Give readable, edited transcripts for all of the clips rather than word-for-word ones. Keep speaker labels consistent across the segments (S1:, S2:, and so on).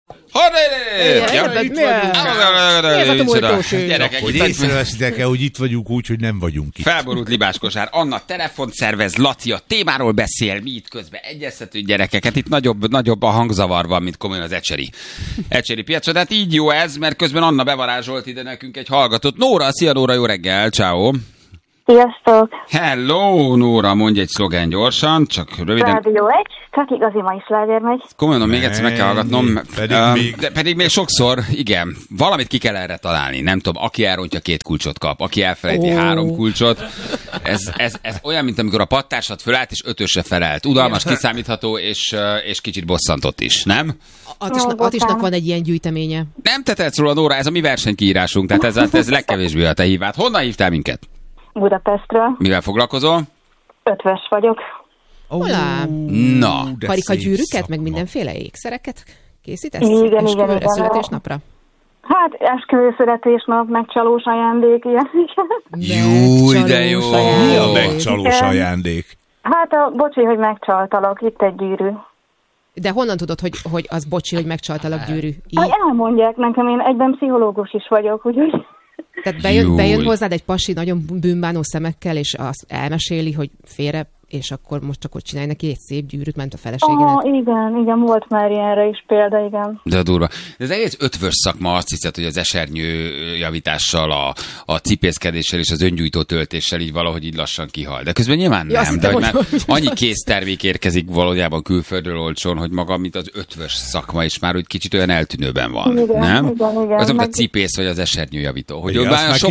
S1: Gyerekek, hogy észreveszitek-e, hogy itt vagyunk úgy, hogy nem vagyunk itt.
S2: Felborult libáskosár. Anna telefont szervez, Laci a témáról beszél, mi itt közben egyeztető gyerekeket. Itt nagyobb a hangzavar van, mint komolyan az ecseri piacon. Tehát így jó ez, mert közben Anna bevarázsolt ide nekünk egy hallgatót. Nóra, szia Nóra, jó reggel, ciao.
S3: Sziasztok!
S2: Hello, Nóra, mondj egy szlogán gyorsan, csak röviden.
S3: Rádió 1, csak igazi mai sláger megy.
S2: Komolyan, még egyszer meg kell hallgatnom. Pedig még sokszor, igen, valamit ki kell erre találni. Nem tudom, aki elrontja 2 kulcsot kap, aki elfelejti 3 kulcsot. Ez olyan, mint amikor a pattársat fölállt és 5-ösre felelt. Udalmas, kiszámítható és kicsit bosszantott is, nem?
S4: Attisnak van egy ilyen gyűjteménye.
S2: Nem te tetsz róla, Nóra, ez a mi versenykiírásunk, tehát ez legkevésbé a te hívát. Honnan hívtál minket?
S3: Budapestről.
S2: Mivel foglalkozol?
S3: Ötvös vagyok.
S4: Olá!
S2: Na.
S4: Karikagyűrűket, meg mindenféle ékszereket készítesz?
S3: Igen.
S4: Születésnapra?
S3: Hát esküvő születésnap, meg csalós ajándék, ilyen.
S2: Jó, de jó.
S1: Mi a megcsalós ajándék?
S3: Hát bocsi, hogy megcsaltalak, itt egy gyűrű.
S4: De honnan tudod, hogy az bocsi, hogy megcsaltalak gyűrű?
S3: Hát elmondják nekem, én egyben pszichológus is vagyok, úgyhogy...
S4: Tehát bejön hozzád egy pasi nagyon bűnbánó szemekkel, és azt elmeséli, hogy félre, és akkor most csak ott csinálj neki egy szép gyűrűt, ment a feleségének.
S3: Igen, volt már ilyenre is példa, igen.
S2: De durva. De az egész ötvös szakma azt hiszed, hogy az esernyő javítással, a cipészkedéssel és az öngyújtó töltéssel így valahogy így lassan kihal. De közben nyilván nem, de hogy már annyi késztermék érkezik valójában külföldről olcsón, hogy maga, mint az ötvös szakma is már úgy kicsit olyan eltűnőben van,
S3: igen,
S2: nem?
S3: Igen.
S2: Az, a cipész vagy az esernyő javító. Hogy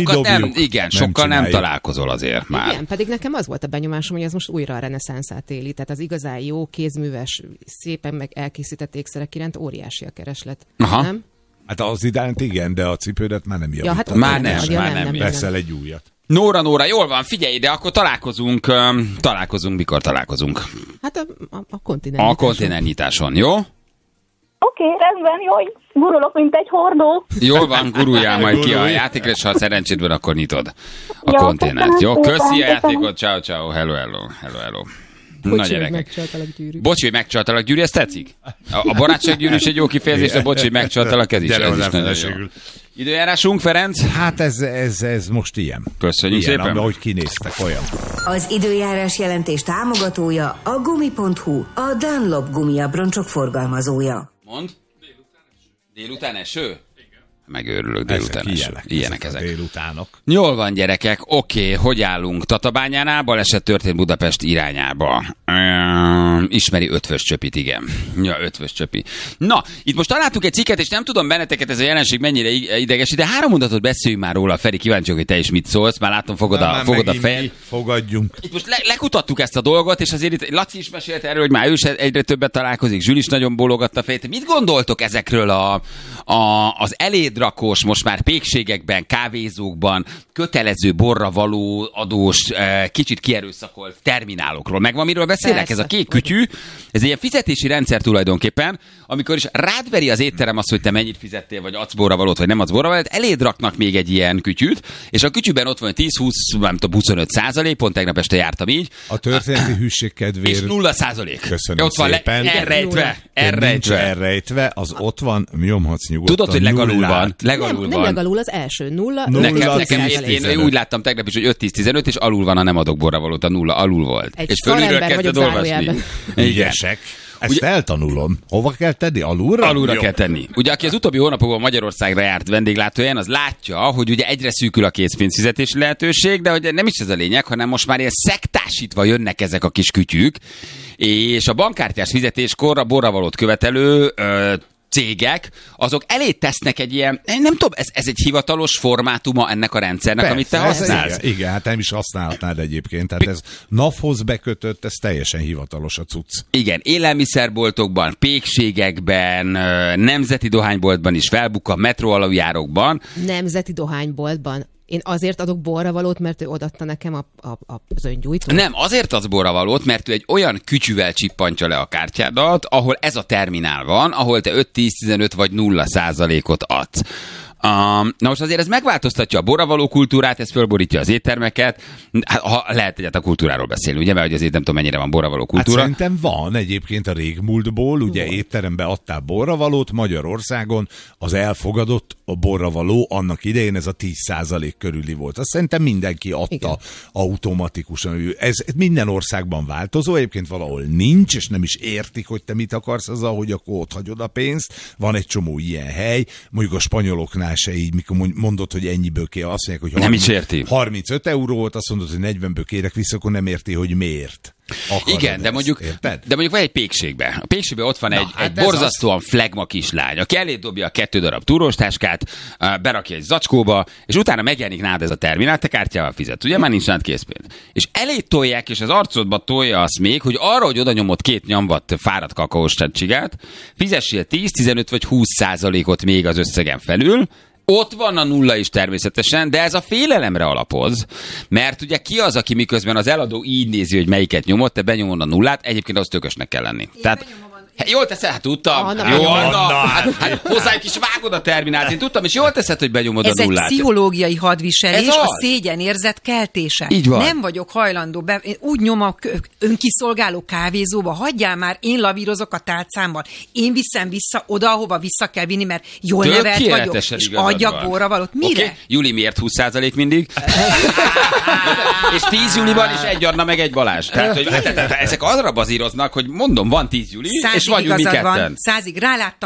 S2: sokkal nem találkozol azért már.
S4: Igen, pedig nekem az volt a benyomásom, hogy ez most újra a reneszánszát éli. Tehát az igazán jó, kézműves, szépen meg elkészített ékszerek iránt óriási a kereslet.
S2: Aha.
S4: Nem?
S1: Hát az iránt igen, de a cipődet már nem javítod.
S4: Hát
S2: már nem.
S1: Veszel egy újat.
S2: Nóra, jól van, figyelj ide, akkor találkozunk, mikor találkozunk?
S4: Hát a kontinent.
S2: A kontinentnyitáson, jó?
S3: Oké, rendben, jó, gurulok, mint egy hordó.
S2: Jól van, guruljál majd ki a játékra, és ha szerencséd van, akkor nyitod a
S3: Jó,
S2: konténert. Jó,
S3: köszönöm,
S2: köszi a
S3: köszönöm.
S2: játékot, ciao, hello.
S4: Bocsi, hogy megcsaltalak gyűrű.
S2: Bocsi, hogy megcsaltalak gyűrű, ez tetszik? A barátsággyűrű is egy jó kifejezés, a bocsi, hogy megcsaltalak, ez is nagyon jó. Időjárásunk, Ferenc?
S1: Hát ez most ilyen.
S2: Köszönjük szépen.
S1: Ahogy kinéztek, olyan.
S5: Az időjárás jelentés támogatója a Gumi.hu, a Dunlop gumiabroncsok forgalmazója.
S2: Mond? Délután eső? Megőrülök, délután eső. Ilyenek ezek.
S1: Délutánok.
S2: Jól van, gyerekek, oké, hogy állunk? Tatabányánál baleset történt Budapest irányába. Ismeri Ötvös Csöpit, igen. Ja, Ötvös Csöpi. Na, itt most találtuk egy cikket, és nem tudom benneteket ez a jelenség mennyire idegesít, de 3 mondatot beszéljünk már róla, Feri, kíváncsi, hogy te is mit szólsz, már látom, fogod a fejed.
S1: Fogadjunk.
S2: Itt most lekutattuk ezt a dolgot, és azért itt Laci is mesélt erről, hogy már ő is egyre többet találkozik, Zsül is nagyon bólogatta a fejét. Mit gondoltok ezekről az elédrakós, most már pékségekben, kávézókban kötelező borra való adós, kicsit kierőszakolt terminálokról? Meg van, miről beszélek?
S4: Persze.
S2: Ez a kék kütyű, ez egy ilyen fizetési rendszer tulajdonképpen, amikor is rád veri az étterem azt, hogy te mennyit fizettél, vagy adsz borra valót, vagy nem adsz borra valót, eléd raknak még egy ilyen kütyűt, és a kütyűben ott van 10-20, nem tudom, 25%, pont tegnap este jártam így.
S1: A történeti hűség kedvéért.
S2: És 0%.
S1: Köszönöm
S2: ott van
S1: szépen. Elrejtve, az ott van, nyomhatsz nyugodtan.
S2: Tudod, hogy legalul van.
S4: Nem legalul, az első 0.
S2: Nekem én úgy láttam tegnap is, hogy 5-10-15, és alul van, a nem adok borra valót, a 0 alul volt.
S4: Egy
S2: és fölülről kezdted olvasni.
S1: Ügyesek. Ezt eltanulom. Hova kell tenni? Alulra?
S2: Alulra kell tenni. Ugye, aki az utóbbi hónapokban Magyarországra járt vendéglátóhelyen, az látja, hogy ugye egyre szűkül a készpénzfizetési lehetőség, de hogy nem is ez a lényeg, hanem most már ilyen szektásítva jönnek ezek a kis kütyük, és a bankkártyás fizetéskor a borravalót követelő cégek, azok elé tesznek egy ilyen, nem tudom, ez egy hivatalos formátuma ennek a rendszernek, persze, amit te használsz?
S1: Igen, hát nem is használhatnád egyébként. Tehát ez NAV-hoz bekötött, ez teljesen hivatalos a cucc.
S2: Igen, élelmiszerboltokban, pékségekben, nemzeti dohányboltban is felbukkan, metró aluljárókban.
S4: Nemzeti dohányboltban. Én azért adok borravalót, mert ő odaadta nekem az öngyújtót?
S2: Nem, azért adsz borravalót, mert ő egy olyan kütyűvel csippantja le a kártyádat, ahol ez a terminál van, ahol te 5-10-15 vagy 0%-ot adsz. Na most azért ez megváltoztatja a borravaló kultúrát, ez fölborítja az éttermeket. Hát, ha lehet egyáltalán a kultúráról beszélni, ugye, mert azért nem tudom, mennyire van borravaló kultúra.
S1: Hát szerintem van egyébként a régmúltból, ugye étterembe adtál borravalót, Magyarországon az elfogadott a borravaló annak idején ez a 10% körüli volt. Azt szerintem mindenki adta. Igen. Automatikusan. Ez minden országban változó, egyébként valahol nincs, és nem is értik, hogy te mit akarsz azzal, hogy akkor ott hagyod a pénzt. Van egy csomó ilyen hely, mondjuk a spanyoloknál se így, mikor mondod, hogy ennyiből kér, azt mondják, hogy
S2: nem is érti.
S1: 35 euró volt, azt mondod, hogy 40-ből kérek vissza, akkor nem érti, hogy miért.
S2: Igen, de mondjuk van egy pékségben. A pékségben ott van egy borzasztóan flegma kislány, aki elé dobja a 2 darab túróstáskát, berakja egy zacskóba, és utána megjelenik nálad ez a terminál, te kártyával fizet. Ugye már nincs nálad készpénz. És elé tolják, és az arcodba tolja azt még, hogy arra, hogy oda nyomod 2 nyomvat fáradt kakaós csigát, fizessél 10, 15 vagy 20%-ot még az összegen felül. Ott van a nulla is természetesen, de ez a félelemre alapoz, mert ugye ki az, aki miközben az eladó így nézi, hogy melyiket nyomott, te benyomod a nullát, egyébként az tökösnek kell lenni. Tehát, jól teszed, hát tudtam. Jó, hát hozzájuk is vágod a terminált, én tudtam, és jól teszed, hogy benyomod a nullát.
S6: Ez egy pszichológiai hadviselés, a szégyenérzet keltése.
S2: Így van.
S6: Nem vagyok hajlandó, úgy nyom a önkiszolgáló kávézóba, hagyjál már, én lavírozok a tálcámmal, én viszem vissza oda, ahova vissza kell vinni, mert jól nevelt vagyok, és adjak borravalót. Mire?
S2: Okay. Júli, miért 20% mindig? És 10 Júliban is egy Adna meg egy Balázs. Tehát, hogy ezek arra bazíroznak, hogy mondom, van 10 Júli, és vagyunk mi ketten.
S6: 100-ig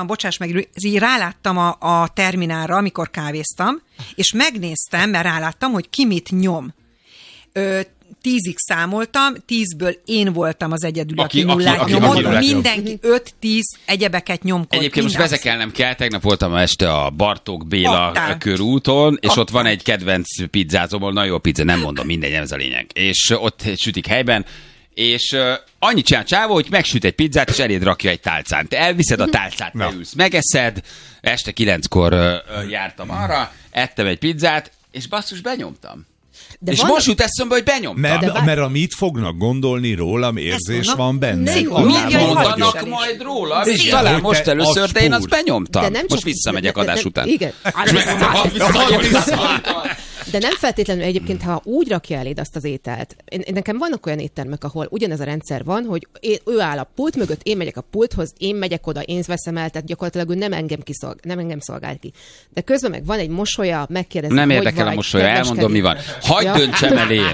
S6: ráláttam a terminálra, amikor kávéztam, és megnéztem, mert ráláttam, hogy ki mit nyom. 10-ig számoltam, 10-ből én voltam az egyedül, aki nullát nyomott, mindenki 5-10 egyebeket nyomkod.
S2: Egyébként most vezekelnem kell, tegnap voltam este a Bartók Béla körúton, és ott van egy kedvenc pizzázom, nagyon jó pizza, nem mondom, mindegy, ez a lényeg. És ott sütik helyben, és annyit csinál csávó, hogy megsüt egy pizzát, és eléd rakja egy tálcán. Te elviszed a tálcát, te ülsz, megeszed, este 9-kor jártam arra, ettem egy pizzát, és basszus, benyomtam. De és most jut eszembe, hogy benyomtam.
S1: Mert amit fognak gondolni rólam, érzés van benne.
S2: Mit mondanak majd róla? És talán most először, de én azt benyomtam. Most visszamegyek adás után.
S4: Igen. De nem feltétlenül egyébként, ha úgy rakja eléd azt az ételt. Nekem vannak olyan éttermek, ahol ugyanez a rendszer van, hogy ő áll a pult mögött, én megyek a pulthoz, én megyek oda, én veszem el, tehát gyakorlatilag ő nem engem szolgál ki. De közben meg van egy mosolya, megkérdezi,
S2: nem érdekel a mosolya, elmondom, mi van. Hagyd döntsem el én.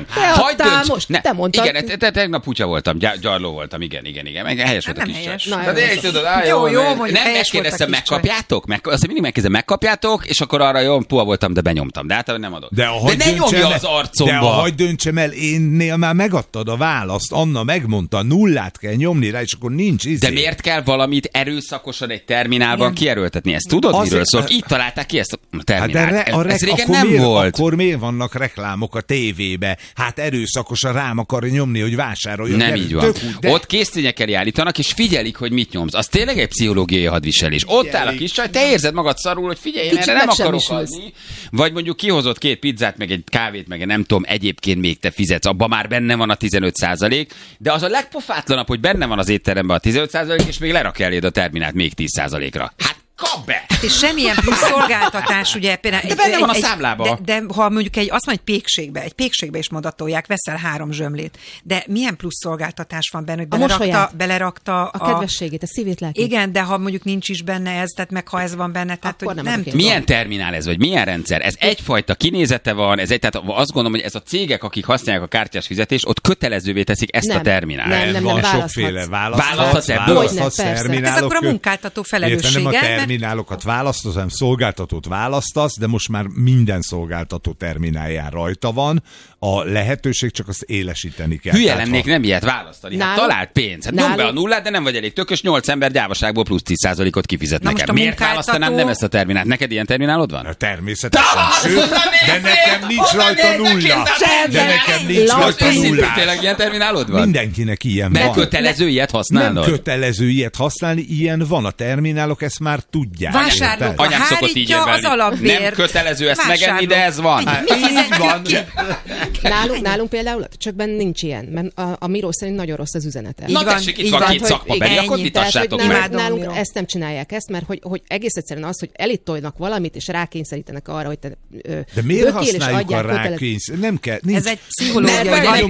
S4: Te mondtad.
S2: Igen, tegnap putya voltam, gyarló voltam, igen. Helyes volt a kis
S6: csaj. Jó,
S2: nem megkérdeztem, megkapjátok? Azt mindig megkérdezem, megkapjátok, és akkor arra jó, puha voltam, de benyomtam. De hát nem adok. De ne nyomja az arcomba.
S1: De hadd döntsem el, énnél már megadtad a választ. Anna megmondta, nullát kell nyomni rá, és akkor nincs izé.
S2: De miért kell valamit erőszakosan egy terminálban kierőltetni? Ezt tudod, miről szól? Így találták ki ezt a terminált. Ez régen nem volt.
S1: Akkor miért vannak reklámok a tévébe? Hát erőszakosan rám akar nyomni, hogy vásároljon.
S2: Nem így van. Ott késztényekkel állítanak, és figyelik, hogy mit nyomsz. Az tényleg egy pszichológiai hadviselés. Ott áll a kis csaj, te érzed magad szarul, hogy figyelj, erre nem akarok adni. Vagy mondjuk kihozott 2 pizzát, meg egy kávét, meg nem tudom, egyébként még te fizetsz, abban már benne van a 15%, de az a legpofátlanabb, hogy benne van az étteremben a 15%, és még lerakja eléd a terminált még 10%-ra. Hát kap be!
S6: Hát és semmilyen plusz szolgáltatás, ugye például...
S2: De benne van a számlába.
S6: De ha mondjuk azt mondja, egy pékségbe is modatolják, veszel 3 zsömlét. De milyen plusz szolgáltatás van benne, hogy belerakta
S4: a kedvességét, a szívét, lelkét.
S6: Igen, de ha mondjuk nincs is benne ez, tehát meg ha ez van benne, tehát hogy nem
S2: milyen terminál ez, vagy milyen rendszer? Ez egyfajta kinézete van, tehát azt gondolom, hogy ez a cégek, akik használják a kártyás fizetést, ott kötelezővé teszik ezt a terminált.
S1: Nem, van sokféle választhatsz
S6: terminálok. Ez akkor a munkáltató felelőssége.
S1: Terminálokat választasz, hanem szolgáltatót választasz, de most már minden szolgáltató terminálján rajta van. A lehetőség csak azt élesíteni kell.
S2: Hülye lennék nem ilyet választani. Hát talált pénz. Hát nyomd be a nullát, de nem vagy elég tökös, 8 ember gyávaságból plusz 10%-ot kifizet nekem. Miért választanám nem ezt a terminált? Neked ilyen terminálod van?
S1: Természetesen. Sőt, de nekem nincs rajta nulla. De nekem nincs rajta nulla.
S2: Tényleg ilyen terminálod van?
S1: Mindenkinek ilyen van.
S2: Nem kötelező ilyet használnod?
S1: Nem kötelező ilyet használni, ilyen van. A terminálok ezt már tudják.
S6: Vásárlók, hárítja az alapbért.
S2: Nem kötelező ezt megenni, de ez van.
S6: Mi fizetjük ki?
S4: Nálunk például Csökben nincs ilyen, mert a Miró szerint nagyon rossz az üzenete.
S2: Na tessék, itt van két szakmabeli, akkor vitassátok meg.
S4: Nálunk ezt nem csinálják ezt, mert hogy egész egyszerűen az, hogy elitolnak valamit, és rákényszerítenek arra, hogy te
S1: de miért használjuk a rákényszer? Nem kell.
S6: Ez egy pszichológiai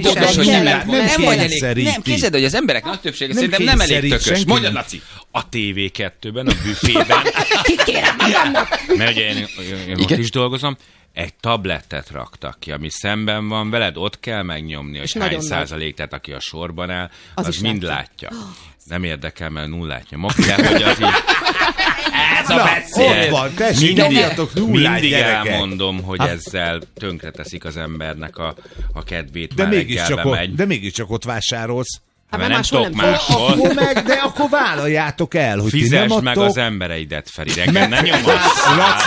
S2: nem, képzeld, hogy az emberek nagy többsége szerintem nem elég tökös. Mondjad, Laci.
S7: A TV2-ben, a büfében.
S4: Kikérem magamnak!
S7: Mert ugye én ott is dolgozom, egy tablettet raktak ki, ami szemben van veled, ott kell megnyomni, hogy hány százalék, tehát aki a sorban áll, az mind látja. Nem érdekel, mert nullát nyomok, de hogy az így...
S2: Ez a beszél!
S7: Mindig elmondom, hogy ezzel tönkreteszik az embernek a kedvét,
S1: de mégiscsak ott vásárolsz.
S7: Mert nem tudok máshol.
S1: De akkor vállaljátok el, hogy
S7: fizesd
S1: ti nem adtok.
S7: meg az embereidet, Feri, reggel ne nyomasz.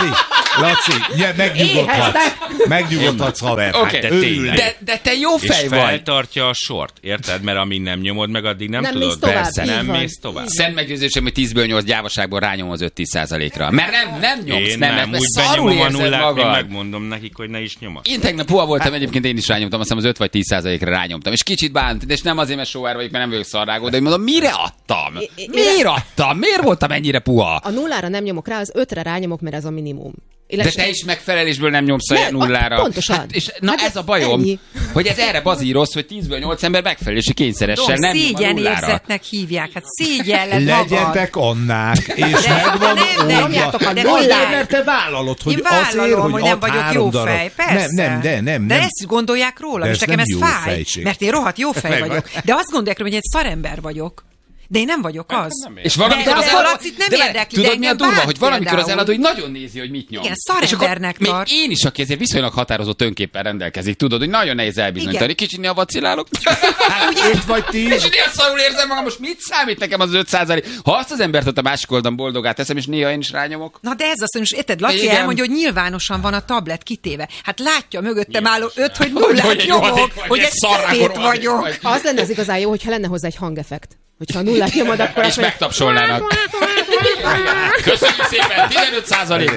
S1: Laci, megnyugodhatsz, haver.
S2: Okay. De te jó fej vagy.
S7: És feltartja a sort, érted? Mert amíg nem nyomod meg, addig nem tudod.
S4: Persze,
S7: nem mész tovább.
S2: Szent meggyőzésem, hogy 10-ből 8 gyávaságból rányom az 5-10%-ra. Mert nem nyomsz,
S7: én
S2: nem,
S7: úgy
S2: szarul
S7: benyomom a
S2: érzed
S7: nullát,
S2: magad.
S7: megmondom nekik, hogy ne is nyomasz.
S2: Én tegnap puha voltam, egyébként én is rányomtam, azt hiszem az 5 vagy 10%-ra rányomtam. És kicsit bánt, és nem azért, mert sóvár vagyok, mert nem vagyok szarrágó, de mondom, mire adtam? Miért adtam? Miért voltam ennyire puha?
S4: A nullára nem nyomok rá, az 5-re rányomok, mert ez a minimum.
S2: De te is megfelelésből nem nyomsz a nullára.
S4: Pontosan.
S2: Ez a bajom, hogy ez erre bazíroz, hogy 10-ből 8 ember megfelelési kényszeresen nem nyom a nullára.
S6: Szégyenérzetnek hívják, hát szégyelled magad.
S1: Legyetek Annák, és megvan
S6: oldva.
S1: Mert te vállalod, hogy
S6: azért, hogy nem vagyok jó
S1: darab.
S6: fej, persze.
S1: Nem.
S6: De ezt gondolják róla, és nekem ez fáj,
S1: fejség.
S6: mert én rohadt jó fej vagyok. De azt gondolják, hogy egy szarember vagyok. De én nem vagyok az.
S2: És valamikor az
S6: Lacit nem érdekli,
S2: tudod, mi a durva, hogy valamikor az eladó, hogy nagyon nézi, hogy mit nyom.
S6: Igen, szarembernek tart.
S2: Még én is, aki ezért viszonylag határozott önképpen rendelkezik, tudod, hogy nagyon nehéz elbizonyítani. Kicsit néha vacilálok.
S1: Itt vagy ti.
S2: És néha szarul érzem magam, most mit számít nekem az 5%? Ha azt az embert ott a másik oldalon boldogát teszem, és néha én is rányomok.
S6: Na de ez az, hogy most érted, Laci elmondja, hogy nyilvánosan van a tablet kitéve. Hát látja mögöttem álló 5, hogy nullát nyomok, hogy egy szemét vagyok.
S4: Az lenne az igazán jó, hogyha lenne hozzá egy hangeffekt. Hogyha a nullát nyomod, akkor...
S2: És megtapsolnának. Köszönjük szépen, 15%.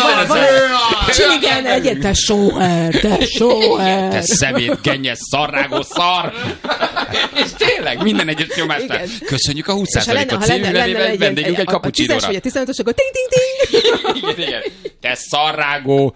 S4: Igen, egyet, te sóher.
S2: Te szemét, kenyes, szarrágó, szar. És tényleg, minden egyes nyomástán. Köszönjük a 20%-ot. Cíművelével vendégünk egy kapucsinóra.
S4: A 10-es vagy a 15-ös, akkor ting-ting-ting.
S2: Igen. Te szarrágó.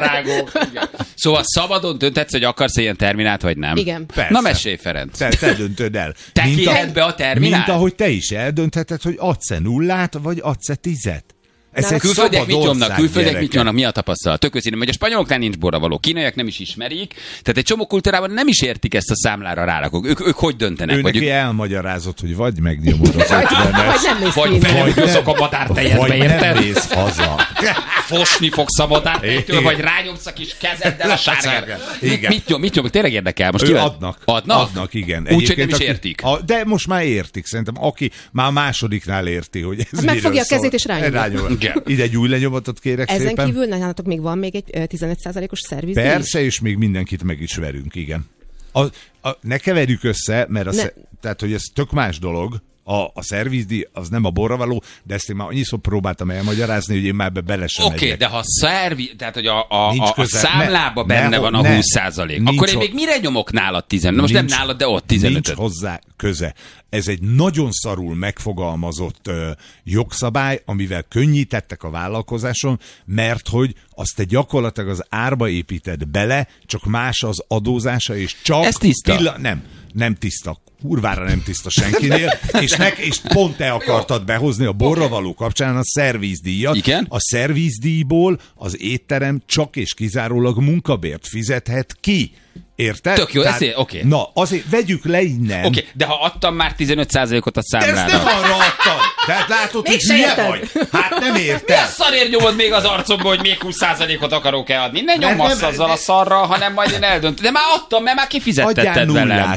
S2: Szóval szabadon dönthetsz, hogy akarsz ilyen terminát, vagy nem?
S4: Igen.
S1: Persze.
S2: Na mesélj, Ferenc.
S1: Te döntöd el.
S2: Te kérhed be a terminát?
S1: Mint ahogy te is eldöntheted, hogy adsz-e nullát, vagy adsz-e 10-et. Ez egy
S2: külföldiek mit nyomnak,
S1: ország,
S2: külföldiek mit
S1: gyerekek.
S2: nyomnak, mi a tapasztalat? Tök őszintén, hogy a spanyoloknál nincs borravaló, kínaiak nem is ismerik, tehát egy csomó kultúrában nem is értik ezt a számlára rárakok. Ők hogy döntenek?
S1: Ő neki elmagyarázott, hogy vagy megnyomod az 50-es,
S4: Vagy
S2: belehúzok a madártejetbe,
S1: vagy
S2: érted?
S1: nem mész haza.
S2: Fosni fogsz a madártejettől, vagy rányomsz a kis kezeddel a sárgát. Mit nyom? Tényleg érdekel? Most
S1: Adnak, igen.
S2: Úgy, hogy nem is értik.
S1: De most már értik, szerintem. Aki már a másodiknál érti, hogy ez
S4: megfogja a kezét és rányomja.
S1: Ide egy új lenyomatot kérek
S4: ezen
S1: szépen.
S4: Kívül nálatok még van még egy 15%-os szervizdíj?
S1: Persze, és még mindenkit meg is verünk, igen. Ne keverjük össze, mert tehát, hogy ez tök más dolog. A szervizdíj az nem a borravaló, de ezt én már annyiszor próbáltam elmagyarázni, hogy én már bele sem megyek.
S2: Oké, de ha tehát, hogy a számlába benne van a 20%, akkor én még mire nyomok nálad 15? Most nem nálad, de ott 15.
S1: Nincs hozzá köze. Ez egy nagyon szarul megfogalmazott jogszabály, amivel könnyítettek a vállalkozáson, mert hogy azt te gyakorlatilag az árba építed bele, csak más az adózása, és csak...
S2: Ez tiszta?
S1: Nem tiszta. Kurvára nem tiszta senkinél, és pont te akartad behozni a borravaló kapcsán a szervizdíjat.
S2: Igen?
S1: A szervizdíjból az étterem csak és kizárólag munkabért fizethet ki. Érted?
S2: Tök jó, oké.
S1: Na, azért vegyük le innen.
S2: Oké, de ha adtam már 15%-ot a számlára.
S1: De ezt nem arra adtam. Tehát látod, hogy hülye vagy. Hát nem érted.
S2: Mi a szarért nyomod még az arcomba, hogy még 20%-ot akarok-e adni? Ne nyomasz azzal a szarra, hanem majd én eldöntöm. De már adtam, mert már kifizettetted velem.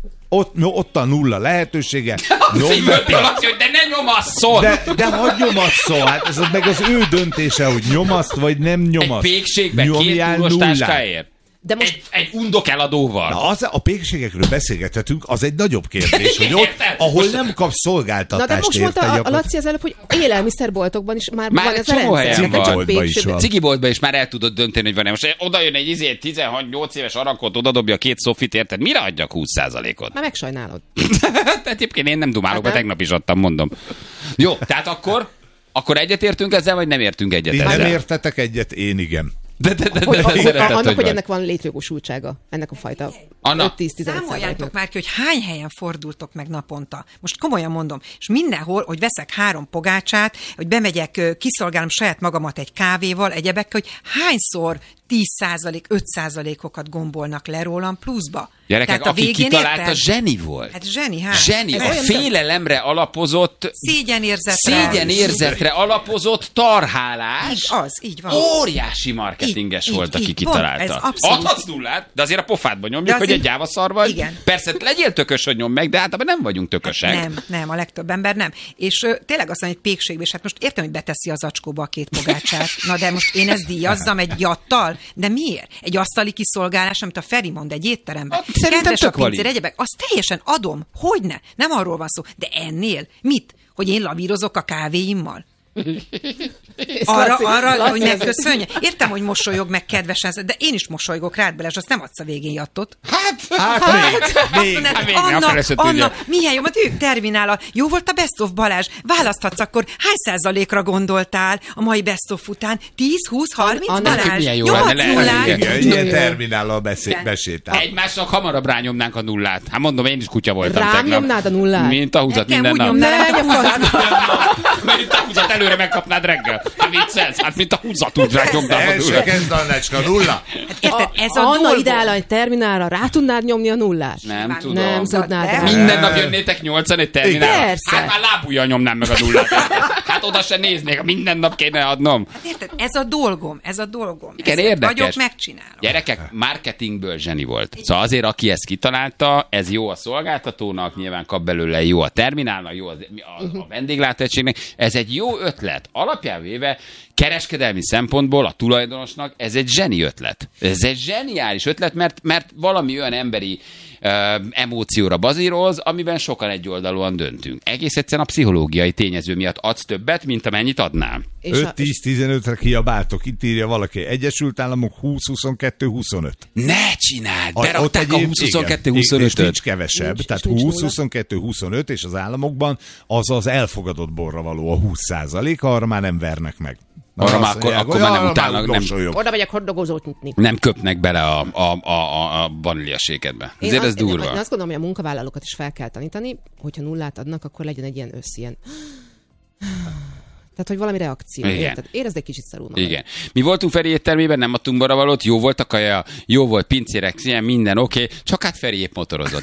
S1: Ott a nulla lehetősége.
S2: Szívődtél, Laci, hogy de ne nyomasszon!
S1: De hogy nyomasszon? Hát ez meg az ő döntése, hogy nyomaszt, vagy nem nyomaszt.
S2: Egy pékségben 2 túros táskáért.
S4: De most...
S2: Egy undok eladóval.
S1: Na, a pékségekről beszélgethetünk, az egy nagyobb kérdés, hogy ott, ahol nem kapsz szolgáltatást.
S4: Na de most mondta a Laci az előbb, hogy élelmiszerboltokban is már van ez a rendszer.
S1: Cigiboltban is van.
S2: Cigiboltban is már el tudod dönteni, hogy van-e. Most oda jön egy 16-8 éves arakot, odadobja 2 szofit, érted? Mire adjak 20%-ot?
S4: Már megsajnálod.
S2: Tehát egyébként én nem dumálok, mert tegnap is adtam, mondom. Jó, tehát akkor egyetértünk ezzel, vagy nem értünk egyet ezzel?
S1: Nem értetek egyet, én igen.
S4: Annak, hogy ennek van létjogosultsága, ennek a fajta 5-10-15%.
S6: Számoljátok már ki, hogy hány helyen fordultok meg naponta. Most komolyan mondom, és mindenhol, hogy veszek 3 pogácsát, hogy bemegyek, kiszolgálom saját magamat egy kávéval, egyebekkel, hogy hányszor 10%, 5%-okat gombolnak le rólam pluszba.
S2: Gyerekek, aki kitalálta, zseni volt.
S6: Hát zseni,
S2: Zseni, a félelemre alapozott... Szégyenérzetre alapozott tarhálás.
S6: Így van.
S2: Óriási marketinges volt, aki kitalálta. Adhatsz nullát, de azért a pofádba nyomjuk, hogy egy gyávaszar vagy.
S6: Igen.
S2: Persze, legyél tökös, hogy nyom meg, de általában nem vagyunk tökösek.
S6: Nem, a legtöbb ember nem. És tényleg azt mondja, hogy pékségbe, és hát most értem, hogy beteszi az zacskóba a 2 pogácsát. Na de most én ezt díjazzam egy jattal? De miért? Egy asztali kiszolgálás, amit a Feri mond egy étteremben. Kedves a pincér, egyebek, azt teljesen adom. Hogyne? Nem arról van szó. De ennél mit? Hogy én lavírozok a kávéimmal? Arra, hogy megköszönje. Értem, hogy mosolyog meg kedvesen, de én is mosolygok rád, Balázs, azt nem adsz a végén jattot. Anna, milyen jó, mert ők terminál. Jó volt a Best of, Balázs. Választhatsz akkor, hány százalékra gondoltál a mai Best of után? 10, 20, 30, Balázs? Nyomadsz nullát?
S1: Ilyen terminállal besétál.
S2: Egymásnak hamarabb rányomnánk a nullát. Hát mondom, én is kutya voltam
S4: tegnap. Rám nyomnád a nullát?
S2: Mint a húzat minden nap. Mint a húzat előre megkapnád reggel. Hát viccelsz, hát mint a húzat úgy rágyomnám a nullát.
S1: Kezd Annecska, nulla.
S4: Anna ideál egy terminálra, rá tudnád nyomni a nullát?
S2: Nem tudom.
S4: Nem tudnád.
S2: Minden nap jönnétek 8-an egy terminálra.
S4: Persze.
S2: Hát már lábujjal nyomnám meg a nullát. Hát oda se néznék, minden nap kéne adnom.
S6: Hát érted, ez a dolgom.
S2: Igen, érdekes.
S6: Vagyok, megcsinálom.
S2: Gyerekek, marketingből zseni volt. Szóval azért, aki ezt kitalálta, ez jó a szolgáltatónak, nyilván kap belőle, jó a terminálnak, jó a vendéglátóegységnek. Ez egy jó ötlet. Alapján véve kereskedelmi szempontból a tulajdonosnak ez egy zseni ötlet. Ez egy zseniális ötlet, mert valami olyan emberi emócióra bazíroz, amiben sokan egyoldalúan döntünk. Egész egyszerűen a pszichológiai tényező miatt adsz többet, mint amennyit adnál.
S1: 5-10-15-re kiabáltok, itt írja valaki, Egyesült Államok 20-22-25.
S2: Ne csináld! Berakták a 20-22-25-öt.
S1: És nincs kevesebb, tehát 20-22-25, és az államokban az az elfogadott borra való a 20%, arra már nem vernek meg.
S2: Arra már akkor már nem utálnak, nem.
S4: Oda megyek hordogozót nyitni.
S2: Nem köpnek bele a vaníliasékedbe. Ezért ez durva.
S4: Én azt gondolom, hogy a munkavállalókat is fel kell tanítani, hogyha nullát adnak, akkor legyen egy ilyen ilyen. Tehát, hogy valami reakció. Érezd egy kicsit szarulnak.
S2: Igen. Mi voltunk Feri éttermében, nem adtunk baravalót, jó volt a kaja, jó volt pincérek, minden oké, csak hát Feri épp motorozott.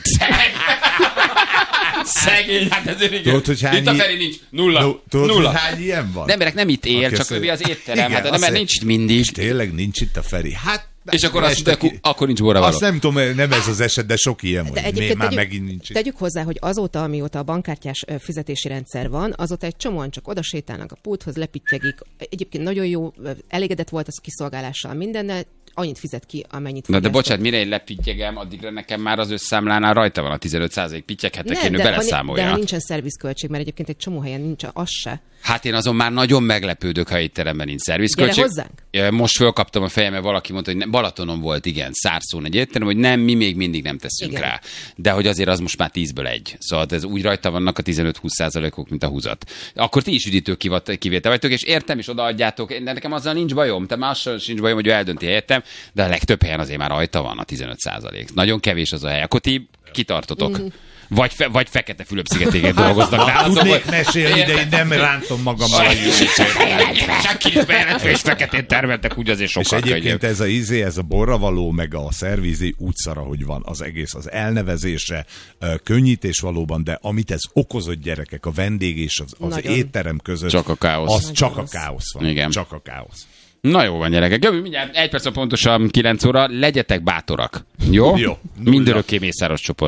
S2: Szegény, hát ezért igen.
S1: Tudod, hogy hány...
S2: Itt a Feri nincs. Nulla.
S1: Tudod, hogy hány ilyen van?
S2: De emberek nem itt él, csak ő az étterem. Hát de mert nincs itt mindig.
S1: Tényleg nincs itt a Feri. Hát
S2: és akkor azt mondja, akkor nincs borravaló.
S1: Azt nem tudom, nem ez az eset, de sok ilyen van. Már megint nincs.
S4: Tegyük hozzá, hogy azóta, amióta a bankkártyás fizetési rendszer van, azóta egy csomóan csak oda sétálnak a pulthoz, lepittyegik. Egyébként nagyon jó, elégedett volt az kiszolgálással mindennel, annyit fizet ki, amennyit
S2: fogyasztott. De bocsánat, mire én lepittyegem, addigra nekem már az összszámlánál rajta van a 15% pittyeghetek, én beleszámolja.
S4: De nincsen szervizköltség, mert egyébként egy csomó helyen nincs az se.
S2: Hát én azon már nagyon meglepődök, ha étteremben nincs szervizköltség.
S4: Gyere hozzánk.
S2: Most fölkaptam a fejembe, valaki mondta, hogy Balatonon volt, igen, Szárszón egy étterem, hogy nem, mi még mindig nem teszünk rá. De hogy azért az most már 10-ből 1. Szóval ez úgy rajta vannak a 15-20%-ok, mint a húzat. Akkor ti is üdítő kivétel vagytok, és értem, és odaadjátok. De nekem azzal nincs bajom, te más sincs bajom, hogy ő eldönti helyettem, de a legtöbb helyen azért már rajta van a 15%. Nagyon kevés az a hely. Akkor ti kitartotok. Vagy Fekete-Fülöp-szigetéken dolgoznak nálatok.
S1: Tudnék mesélni, de én nem rántom magam a
S2: senki is bejelentve, és feketén termeltek, úgy azért sokkal könnyebb.
S1: És egyébként ez a borravaló, meg a szervízi úgy szar, ahogy van az egész, az elnevezése, könnyítés valóban, de amit ez okozott, gyerekek, a vendég és az étterem között,
S2: csak a káosz.
S1: Az csak a káosz van.
S2: Igen.
S1: Csak a káosz.
S2: Na jó van, gyerekek. Jövő mindjárt 1 perc pontosan 9 óra. Legyetek bátorak. Jó?
S1: Jó.
S2: Mindörökké mészáros csoport.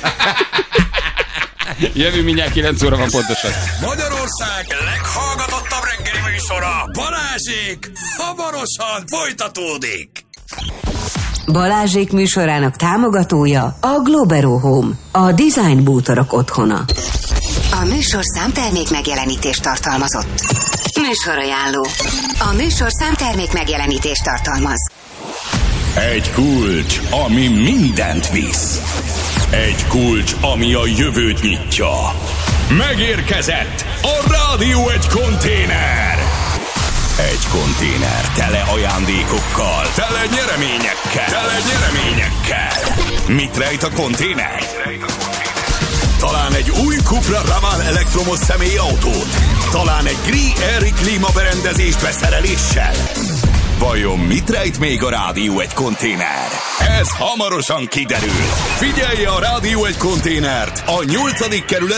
S2: Jövő mindjárt 9 óra van pontosan.
S8: Magyarország leghallgatottabb reggeli műsora. Balázsék hamarosan folytatódik.
S5: Balázsék műsorának támogatója a Globero Home, a design bútorok otthona. A műsor számtermék megjelenítést tartalmazott. Műsorajánló. A műsor számtermék megjelenítést tartalmaz.
S8: Egy kulcs, ami mindent visz. Egy kulcs, ami a jövőt nyitja. Megérkezett a Rádió Egy konténer. Egy konténer tele ajándékokkal, tele nyereményekkel. Mit rejt a konténer? Talán egy új Cupra Ravan elektromos személyautót? Talán egy Gree-Air klímaberendezést beszereléssel? Vajon mit rejt még a Rádió Egy konténer? Ez hamarosan kiderül. Figyelje a Rádió Egy konténert a 8. kerület